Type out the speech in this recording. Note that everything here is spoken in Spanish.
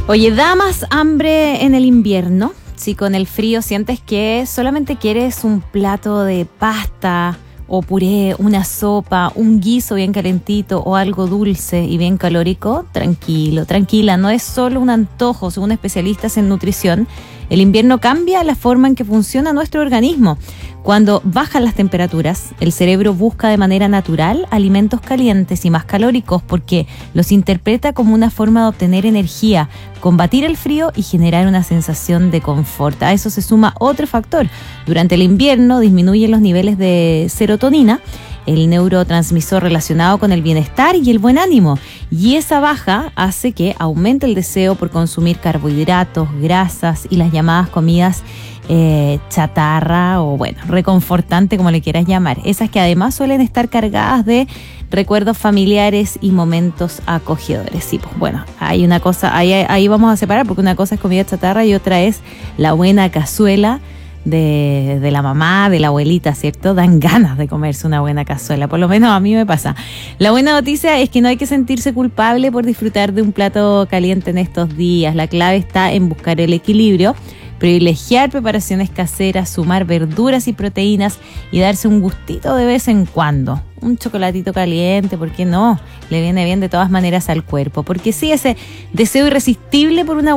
Oye, ¿da más hambre en el invierno? Si con el frío sientes que solamente quieres un plato de pasta o puré, una sopa, un guiso bien calentito o algo dulce y bien calórico, tranquilo, tranquila, no es solo un antojo. Según especialistas en nutrición, el invierno cambia la forma en que funciona nuestro organismo. Cuando bajan las temperaturas, el cerebro busca de manera natural alimentos calientes y más calóricos porque los interpreta como una forma de obtener energía, combatir el frío y generar una sensación de confort. A eso se suma otro factor. Durante el invierno disminuyen los niveles de serotonina, el neurotransmisor relacionado con el bienestar y el buen ánimo. Y esa baja hace que aumente el deseo por consumir carbohidratos, grasas y las llamadas comidas chatarra o bueno, reconfortante como le quieras llamar. Esas que además suelen estar cargadas de recuerdos familiares y momentos acogedores. Sí, pues bueno, hay una cosa, ahí vamos a separar porque una cosa es comida chatarra y otra es la buena cazuela de la mamá, de la abuelita, ¿cierto? Dan ganas de comerse una buena cazuela, por lo menos a mí me pasa. La buena noticia es que no hay que sentirse culpable por disfrutar de un plato caliente en estos días. La clave está en buscar el equilibrio, privilegiar preparaciones caseras, sumar verduras y proteínas y darse un gustito de vez en cuando. Un chocolatito caliente, ¿por qué no? Le viene bien de todas maneras al cuerpo, porque sí, ese deseo irresistible por una